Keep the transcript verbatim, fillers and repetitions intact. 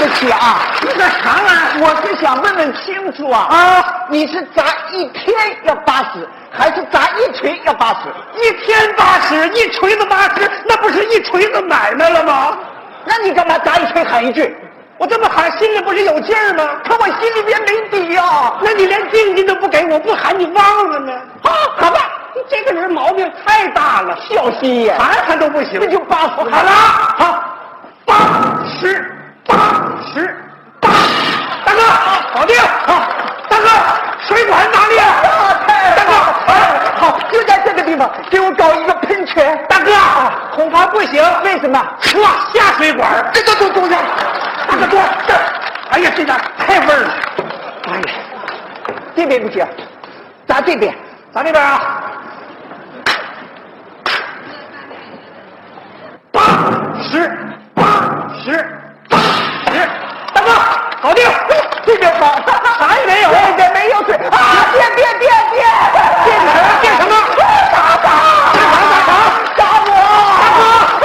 不起啊， 你干啥啊？ 我是想问问清楚啊啊， 你是砸一天要八十，还是砸一锤要八十？ 一天八十，一锤子八十，那不是一锤子买卖了吗？ 那你干嘛砸一锤喊一句？ 我这么喊，心里不是有劲儿吗？ 可我心里边没底啊！ 那你连定金都不给我，不喊你忘了呢？ 啊，好吧， 你这个人毛病太大了， 小心眼， 喊喊都不行。 那就八十。 好了，好，八十，八十，八。大哥，搞定。好，大哥，水管哪里啊？ 啊，太大哥， 哎，好，就在这个地方，给我搞一个喷泉。 大哥，恐怕不行。 为什么？ 哇，下水管， 这都都都下。 大哥多，这，哎呀，这家太味儿了。 哎呀，这边不行，砸这边， 咱这边啊，八十，八十，八十，大哥，搞定， 这边好， 啥也没有。